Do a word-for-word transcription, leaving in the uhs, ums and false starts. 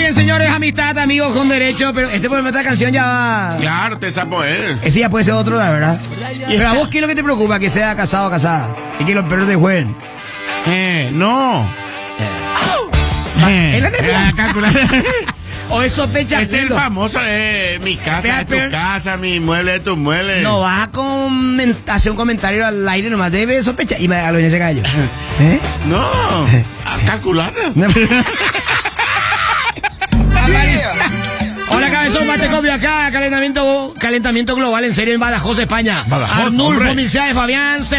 bien, señores, amistad, amigos con derecho, pero este por esta canción ya va. Claro, te sapo él. Ese ya puede ser otro, la verdad. Pero a vos, ¿qué es lo que te preocupa? Que sea casado o casada. Y que los perros te jueguen. Eh, no. Eh. Eh, eh, calcula. O es sospecha. Es el famoso, eh, mi casa Vea, es tu pero- casa, mi mueble es tu mueble. No vas a coment- hacer un comentario al aire nomás. Debe sospechar. Y me a lo viene ese gallo. ¿Eh? No, a calcular. Hola, cabezón, mate copio acá. Calentamiento, calentamiento global en serio en Badajoz, España. Badajoz, Arnulfo hombre. Milciades, Fabián.